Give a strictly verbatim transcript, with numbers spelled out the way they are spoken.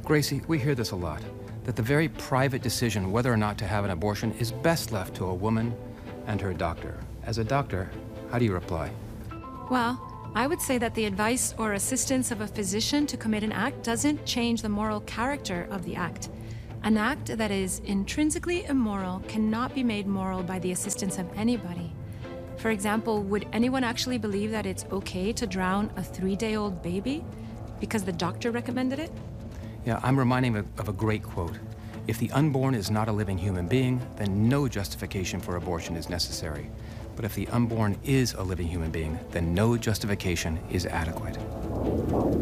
Gracie, we hear this a lot, that the very private decision whether or not to have an abortion is best left to a woman and her doctor. As a doctor, how do you reply? Well, I would say that the advice or assistance of a physician to commit an act doesn't change the moral character of the act. An act that is intrinsically immoral cannot be made moral by the assistance of anybody. For example, would anyone actually believe that it's okay to drown a three-day-old baby because the doctor recommended it? Yeah, I'm reminding of, of a great quote. If the unborn is not a living human being, then no justification for abortion is necessary. But if the unborn is a living human being, then no justification is adequate.